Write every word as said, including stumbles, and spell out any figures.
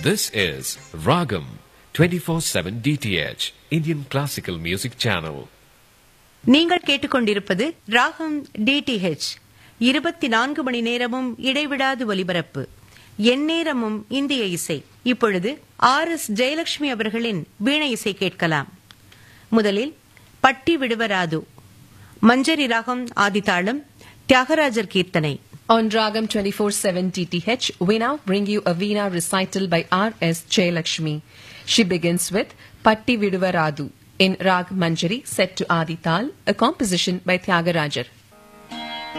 This is Ragam twenty-four seven D T H, Indian Classical Music Channel. நீங்கள் கேட்டுக்கொண்டிருப்பது ராகம் DTH, இருபத்தி நான்கு மணி நேரமும் இடைவிடாது ஒலிபரப்பு, எந்நேரமும் இந்திய இசை. இப்பொழுது ஆர் எஸ் ஜெயலட்சுமி அவர்களின் வீணை இசை கேட்கலாம். முதலில் பட்டி விடுவராது, மஞ்சரி ராகம் ஆதிதாளம், தியாகராஜர் கீர்த்தனை. On Ragam twenty-four seven D T H, we now bring you a Veena recital by R S Jayalakshmi. She begins with Patti Viduvaradu in Rag Manjari set to Adi Tal, a composition by Tyagarajar.